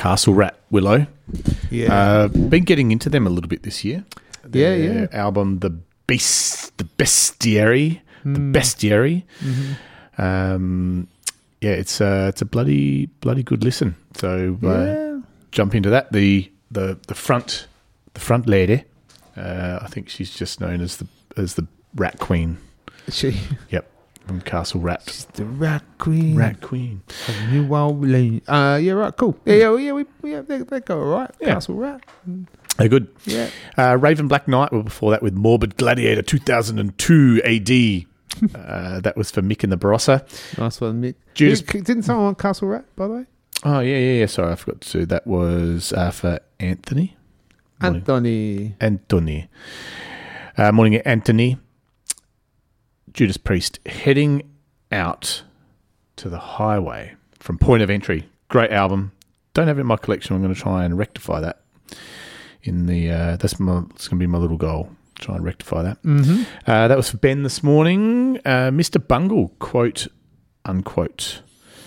Castle Rat, Willow. Yeah. Been getting into them a little bit this year. Yeah. Album, The Bestiary. The Bestiary. Mm-hmm. It's a bloody good listen. So jump into that. The front lady. I think she's just known as the Rat Queen. Is she? Yep, from Castle Rat. She's the Rat Queen. Rat Queen. Of New Orleans. Yeah, right, cool. Yeah, they go all right. Yeah. Castle Rat. They're good. Yeah. Raven Black Knight were before that with Morbid Gladiator 2002 AD. That was for Mick and the Barossa. Nice one, Mick. Didn't someone want Castle Rat, by the way? Oh, yeah. Sorry, I forgot to. That was for Anthony. Anthony. Morning, Anthony. Judas Priest heading out to the highway from Point of Entry. Great album. Don't have it in my collection. I'm going to try and rectify that. It's going to be my little goal. Try and rectify that. Mm-hmm. That was for Ben this morning. Mr. Bungle, quote unquote.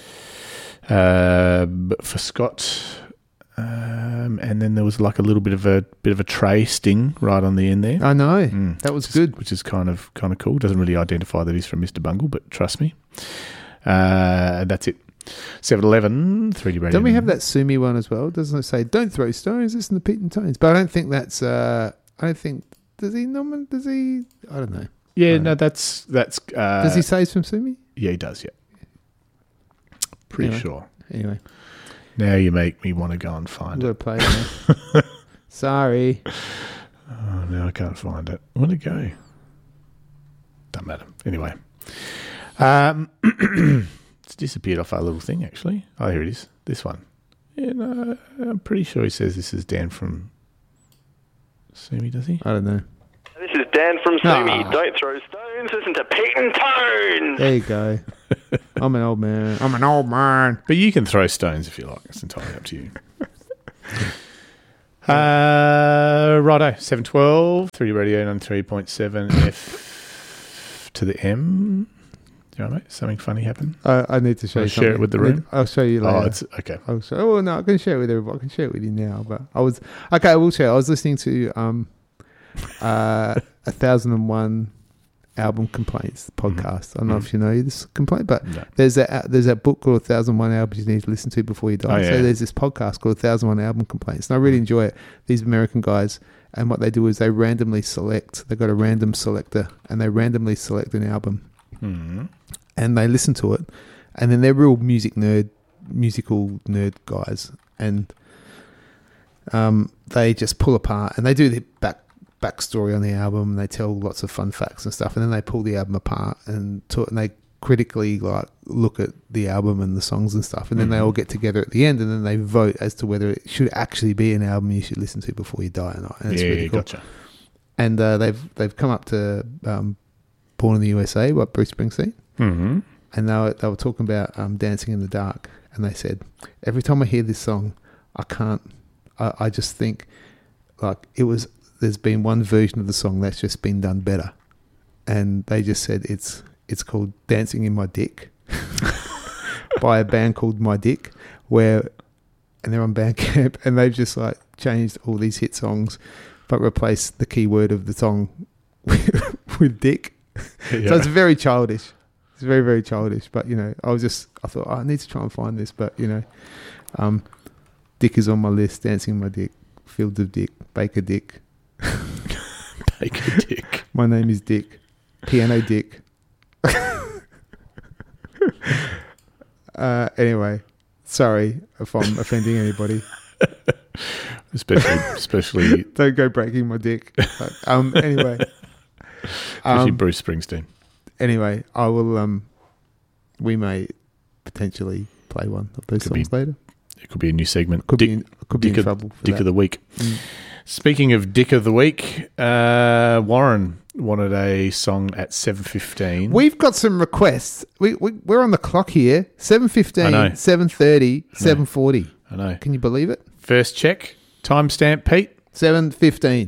For Scott. And then there was like a little bit of a tray sting right on the end there. I know. That was good. Which is kind of cool. Doesn't really identify that he's from Mr. Bungle, but trust me. That's it. 7-Eleven, 3D Radio. Don't we have that Sumi one as well? Doesn't it say, don't throw stones, listen to Pete and Tones? But I don't think that's, does he? I don't know. Yeah, no, that's. Does he say it's from Sumi? Yeah, he does, yeah. Pretty sure. Anyway. Now you make me want to go and find it. I've got to play it. Sorry. Oh, now I can't find it. Where'd it go? Doesn't matter. Anyway. It's disappeared off our little thing, actually. Oh, here it is. This one. Yeah, no, I'm pretty sure he says this is Dan from Sumi, does he? I don't know. This is Dan from Sumi. Don't throw stones, listen to Pete and Tones. There you go. I'm an old man. But you can throw stones if you like. It's entirely up to you. Righto, 712, 3D Radio 93.7 F to the M. Do you know, mate? Something funny happened? I need to show you something. Share it with the room? I'll show you later. Oh, it's okay. No, I can share it with everybody. I can share it with you now. But I will share. I was listening to 1001 Album Complaints podcast. I don't know if you know this complaint, but there's that book called 1001 Albums You Need to Listen to Before You Die. So there's this podcast called 1001 Album Complaints, and I really enjoy it. These American guys, and what they do is they randomly select. They've got a random selector, and they randomly select an album, and they listen to it, and then they're real musical nerd guys, and they just pull apart, and they do the backstory on the album, and they tell lots of fun facts and stuff, and then they pull the album apart and they critically look at the album and the songs and stuff, and then they all get together at the end, and then they vote as to whether it should actually be an album you should listen to before you die or not. And it's really cool. Gotcha. And they've come up to Born in the USA by Bruce Springsteen, and they were talking about Dancing in the Dark, and they said, every time I hear this song, I just think like there's been one version of the song that's just been done better, and they just said it's called Dancing in My Dick by a band called My Dick, and they're on Bandcamp, and they've just like changed all these hit songs but replaced the key word of the song with dick. Yeah. So it's very childish. It's very, very childish, but I thought I need to try and find this, but Dick is on my list. Dancing in My Dick, Fields of Dick, Baker Dick. Baker Dick. My name is Dick. Piano Dick. Anyway, sorry if I'm offending anybody. Especially don't go breaking my dick. Anyway, especially Bruce Springsteen. Anyway, I will. We may potentially play one of those songs later. It could be a new segment. Could be in trouble. Dick of the Week. Speaking of Dick of the Week, Warren wanted a song at 7:15. We've got some requests. We're on the clock here. 7:15, 7:30, 7:40. I know. Can you believe it? First check. Timestamp, Pete. 7:15.